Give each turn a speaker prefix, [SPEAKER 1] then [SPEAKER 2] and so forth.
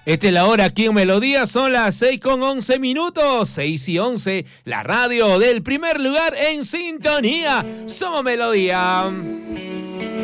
[SPEAKER 1] Esta es la hora aquí en Melodía, son las 6:11, 6:11, la radio del primer lugar en sintonía. Somos Melodía.